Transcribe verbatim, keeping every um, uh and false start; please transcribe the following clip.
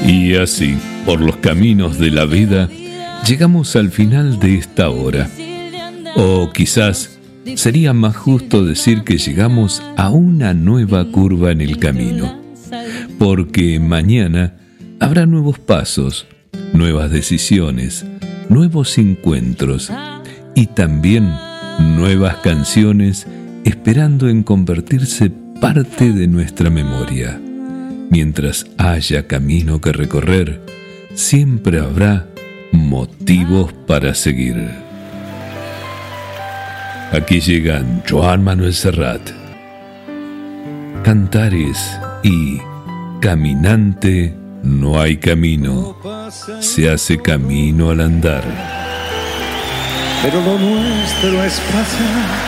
Y así, por los caminos de la vida, llegamos al final de esta hora. O quizás sería más justo decir que llegamos a una nueva curva en el camino, porque mañana habrá nuevos pasos, nuevas decisiones, nuevos encuentros y también nuevas canciones esperando en convertirse parte de nuestra memoria. Mientras haya camino que recorrer, siempre habrá motivos para seguir. Aquí llegan Joan Manuel Serrat, Cantares y Caminante no hay camino, se hace camino al andar. Pero lo nuestro es pasar